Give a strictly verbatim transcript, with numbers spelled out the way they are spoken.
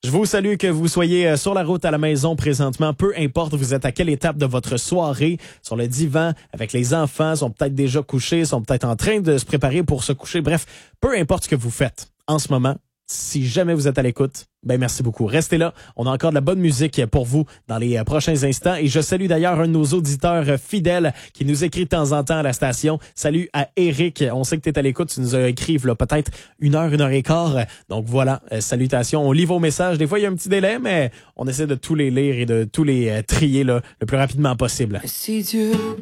Je vous salue, que vous soyez sur la route, à la maison présentement, peu importe vous êtes à quelle étape de votre soirée, sur le divan, avec les enfants, sont peut-être déjà couchés, sont peut-être en train de se préparer pour se coucher. Bref, peu importe ce que vous faites en ce moment, si jamais vous êtes à l'écoute, ben merci beaucoup. Restez là, on a encore de la bonne musique pour vous dans les prochains instants. Et je salue d'ailleurs un de nos auditeurs fidèles qui nous écrit de temps en temps à la station. Salut à Eric, on sait que tu es à l'écoute, tu nous as écrit là, peut-être une heure, une heure et quart. Donc voilà, euh, salutations, on lit vos messages. Des fois, il y a un petit délai, mais on essaie de tous les lire et de tous les euh, trier là, le plus rapidement possible. Si Dieu